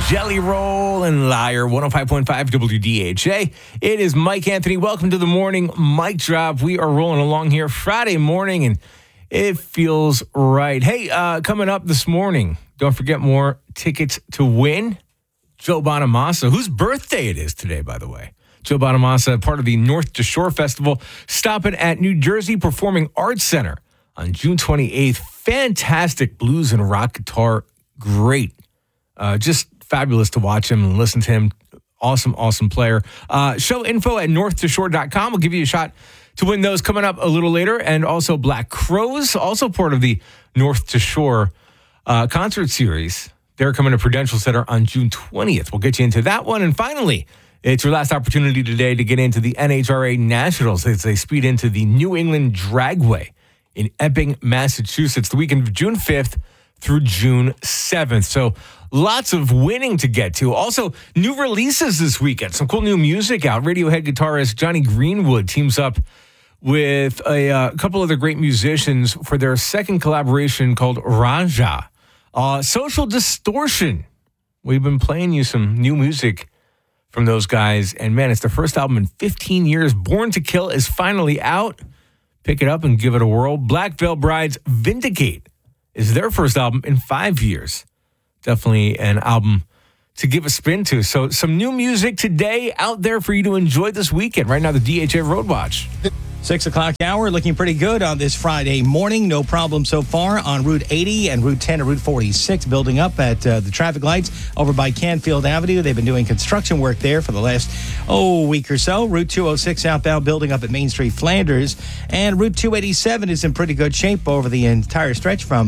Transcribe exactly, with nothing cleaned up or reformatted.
Jelly Roll and Liar, one oh five point five W D H A. It is Mike Anthony. Welcome to the morning mic drop. We are rolling along here Friday morning, and it feels right. Hey, uh, coming up this morning, don't forget more tickets to win. Joe Bonamassa, whose birthday it is today, by the way. Joe Bonamassa, part of the North to Shore Festival, stopping at New Jersey Performing Arts Center on June twenty-eighth. Fantastic blues and rock guitar. Great. Uh, just fabulous to watch him and listen to him. Awesome, awesome player. Uh, show info at north to shore dot com. We'll give you a shot to win those coming up a little later. And also Black Crowes, also part of the North to Shore uh, concert series. They're coming to Prudential Center on June twentieth. We'll get you into that one. And finally, it's your last opportunity today to get into the N H R A Nationals as they speed into the New England Dragway in Epping, Massachusetts, the weekend of June fifth through June seventh. So lots of winning to get to. Also, new releases this weekend. Some cool new music out. Radiohead guitarist Johnny Greenwood teams up with a uh, couple other great musicians for their second collaboration called Raja. Uh, Social Distortion. We've been playing you some new music from those guys. And man, it's their first album in fifteen years. Born to Kill is finally out. Pick it up and give it a whirl. Black Veil Brides Vindicate is their first album in five years. Definitely an album to give a spin to. So some new music today out there for you to enjoy this weekend. Right now, the D H A Road Watch. Six o'clock hour, looking pretty good on this Friday morning. No problem so far on Route eighty and Route ten and Route forty-six, building up at uh, the traffic lights over by Canfield Avenue. They've been doing construction work there for the last, oh, week or so. Route two oh six southbound, building up at Main Street, Flanders. And Route two eighty-seven is in pretty good shape over the entire stretch from